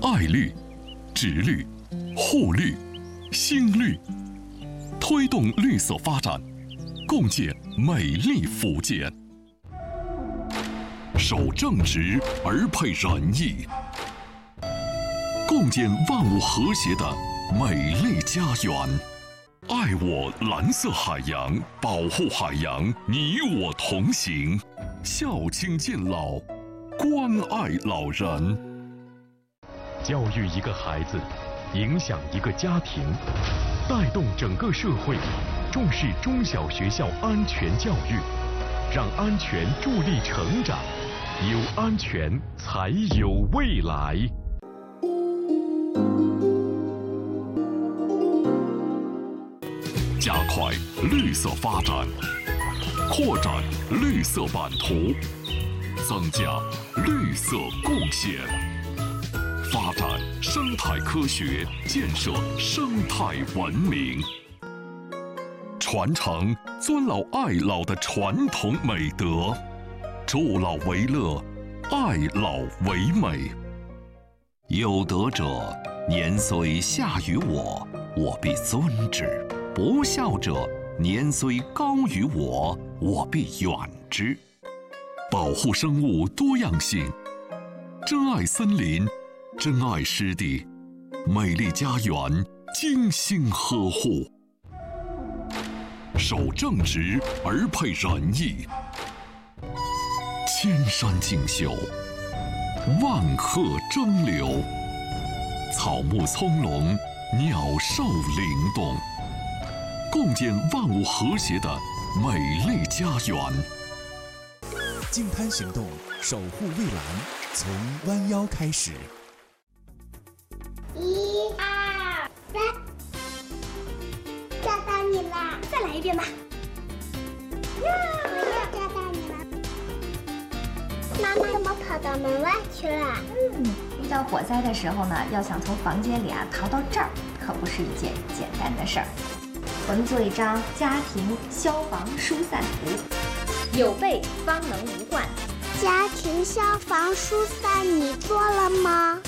爱绿、植绿、护绿、新绿，推动绿色发展，共建美丽福建。守正直而配仁义，共建万物和谐的美丽家园。爱我蓝色海洋，保护海洋，你我同行。孝亲敬老，关爱老人。 教育一个孩子，影响一个家庭，带动整个社会，重视中小学校安全教育，让安全助力成长，有安全才有未来。 加快绿色发展，扩展绿色版图，增加绿色贡献，发展生态科学，建设生态文明，传承尊老爱老的传统美德，助老为乐，爱老为美。有德者，年虽下于我，我必尊之；不孝者，年虽高于我，我必远之。保护生物多样性，珍爱森林，珍爱湿地，美丽家园精心呵护。守正直而配仁义，千山竞秀，万壑争流，草木葱茏，鸟兽灵动，共建万物和谐的美丽家园。 净滩行动，守护蔚蓝，从弯腰开始。 1、2、3，抓到你了！再来一遍吧。我又抓到你了。妈妈怎么跑到门外去了？ 遇到火灾的时候呢，要想从房间里逃到这儿，可不是一件简单的事儿。我们做一张家庭消防疏散图，有备方能无患。 家庭消防疏散你做了吗？